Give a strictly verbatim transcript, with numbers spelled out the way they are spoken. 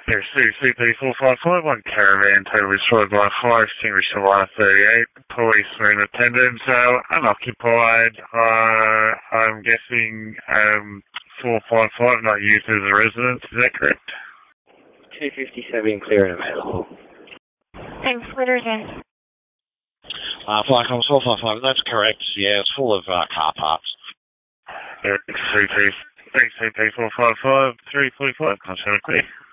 There's C C P four five five, one caravan totally destroyed by fire extinguisher one thirty-eight, police are in attendance, uh, unoccupied, uh, I'm guessing, um, four five five not used as a residence, is that correct? two fifty-seven clear and available. Thanks, Splitters in. Uh, Flycom four five five, that's correct, yeah, it's full of uh, car parts. C C P four five five, three forty-five, concern clear.